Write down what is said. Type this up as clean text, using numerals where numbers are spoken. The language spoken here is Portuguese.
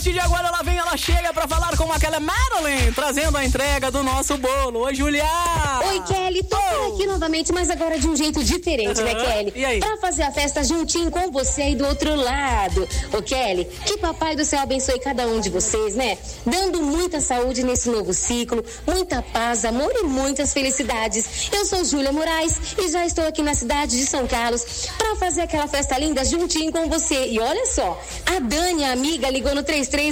partir de agora ela vem, ela chega pra falar com aquela Madeline, trazendo a entrega do nosso bolo. Oi, Julia! Oi, Kelly, tô por aqui novamente, mas agora de um jeito diferente, né, Kelly? E aí? Pra fazer a festa juntinho com você aí do outro lado. Ô, Kelly, que papai do céu abençoe cada um de vocês, né? Dando muita saúde nesse novo ciclo, muita paz, amor e muitas felicidades. Eu sou Júlia Moraes e já estou aqui na cidade de São Carlos pra fazer aquela festa linda juntinho com você. E olha só, a Dani, a amiga, ligou no 33